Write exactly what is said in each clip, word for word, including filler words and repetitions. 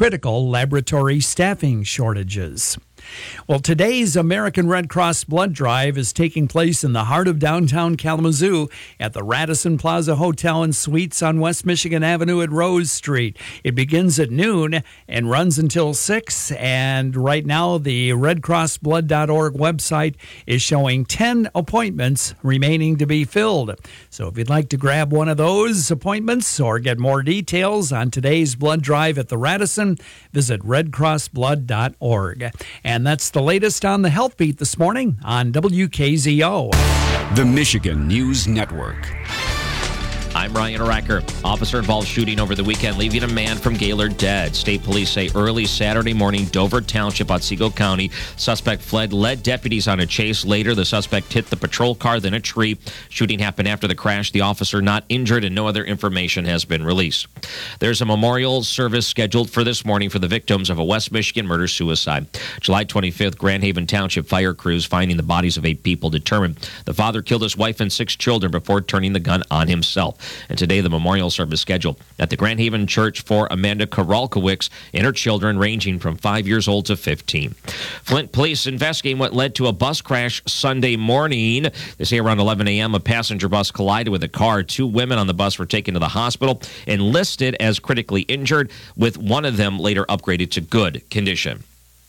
critical laboratory staffing shortages. Well, today's American Red Cross Blood Drive is taking place in the heart of downtown Kalamazoo at the Radisson Plaza Hotel and Suites on West Michigan Avenue at Rose Street. It begins at noon and runs until six. And right now, the red cross blood dot org website is showing ten appointments remaining to be filled. So if you'd like to grab one of those appointments or get more details on today's blood drive at the Radisson, visit red cross blood dot org. And that's the latest on the Health Beat this morning on W K Z O. The Michigan News Network. I'm Ryan Aracker. Officer-involved shooting over the weekend, leaving a man from Gaylord dead. State police say early Saturday morning, Dover Township, Otsego County, suspect fled, led deputies on a chase. Later, the suspect hit the patrol car, then a tree. Shooting happened after the crash. The officer not injured, and no other information has been released. There's a memorial service scheduled for this morning for the victims of a West Michigan murder-suicide. July twenty-fifth, Grand Haven Township fire crews finding the bodies of eight people determined the father killed his wife and six children before turning the gun on himself. And today, the memorial service scheduled at the Grand Haven Church for Amanda Koralkowicz and her children ranging from five years old to fifteen. Flint police investigating what led to a bus crash Sunday morning. They say around eleven a.m., a passenger bus collided with a car. Two women on the bus were taken to the hospital and listed as critically injured, with one of them later upgraded to good condition.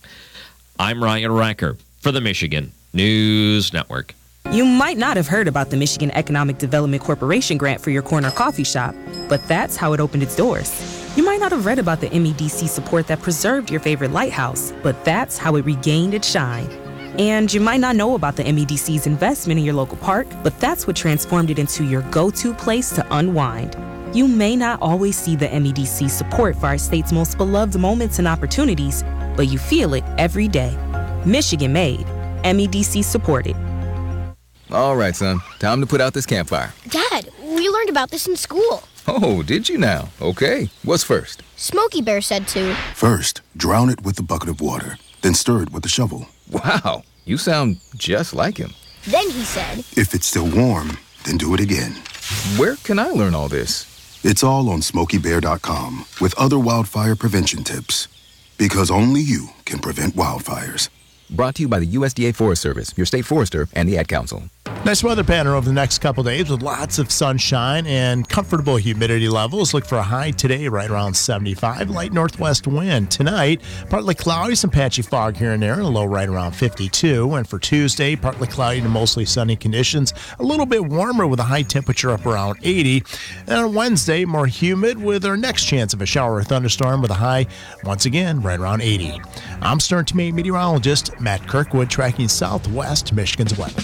I'm Ryan Racker for the Michigan News Network. You might not have heard about the Michigan Economic Development Corporation grant for your corner coffee shop, but that's how it opened its doors. You might not have read about the M E D C support that preserved your favorite lighthouse, but that's how it regained its shine. And you might not know about the M E D C's investment in your local park, but that's what transformed it into your go-to place to unwind. You may not always see the M E D C support for our state's most beloved moments and opportunities, but you feel it every day. Michigan made, M E D C supported. All right, son. Time to put out this campfire. Dad, we learned about this in school. Oh, did you now? Okay. What's first? Smokey Bear said to. First, drown it with a bucket of water, then stir it with a shovel. Wow, you sound just like him. Then he said. If it's still warm, then do it again. Where can I learn all this? It's all on smokey bear dot com with other wildfire prevention tips. Because only you can prevent wildfires. Brought to you by the U S D A Forest Service, your state forester, and the Ad Council. Nice weather pattern over the next couple days with lots of sunshine and comfortable humidity levels. Look for a high today right around seventy-five. Light northwest wind. Tonight, partly cloudy, some patchy fog here and there, and a low right around fifty-two. And for Tuesday, partly cloudy to mostly sunny conditions. A little bit warmer with a high temperature up around eighty. And on Wednesday, more humid with our next chance of a shower or thunderstorm with a high, once again, right around eighty. I'm Stern to Me meteorologist Matt Kirkwood tracking southwest Michigan's weather.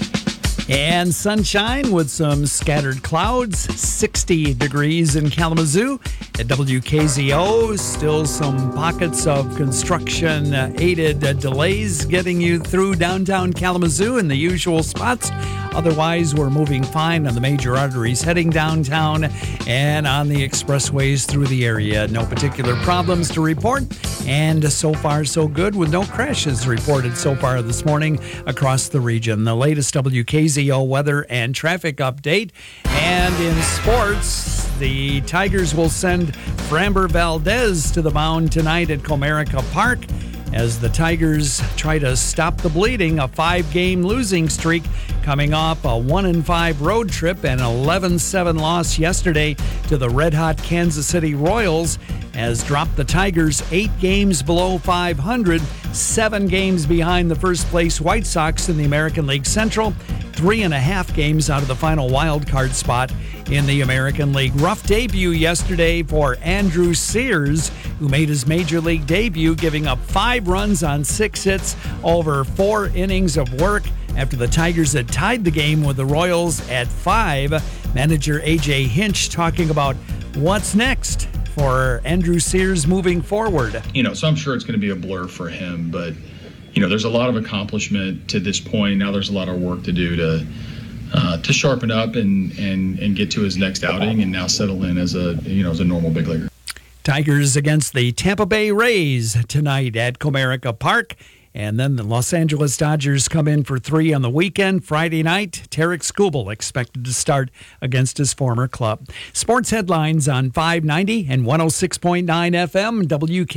And sunshine with some scattered clouds, sixty degrees in Kalamazoo. At W K Z O, still some pockets of construction-aided uh, delays getting you through downtown Kalamazoo in the usual spots. Otherwise, we're moving fine on the major arteries heading downtown and on the expressways through the area. No particular problems to report, and so far so good with no crashes reported so far this morning across the region. The latest W K Z O weather and traffic update. And in sports, the Tigers will send Framber Valdez to the mound tonight at Comerica Park as the Tigers try to stop the bleeding. A five-game losing streak coming off a one and five road trip and eleven seven loss yesterday to the red-hot Kansas City Royals has dropped the Tigers eight games below five hundred, seven games behind the first-place White Sox in the American League Central, three and a half games out of the final wild card spot in the American League. Rough debut yesterday for Andrew Sears, who made his major league debut, giving up five runs on six hits over four innings of work after the Tigers had tied the game with the Royals at five. Manager A J Hinch talking about what's next for Andrew Sears moving forward. You know, so I'm sure it's going to be a blur for him, but you know, there's a lot of accomplishment to this point. Now there's a lot of work to do to uh, to sharpen up and, and and get to his next outing and now settle in as a you know as a normal big leaguer. Tigers against the Tampa Bay Rays tonight at Comerica Park. And then the Los Angeles Dodgers come in for three on the weekend. Friday night, Tarek Skubal expected to start against his former club. Sports headlines on five ninety and one oh six point nine F M W K.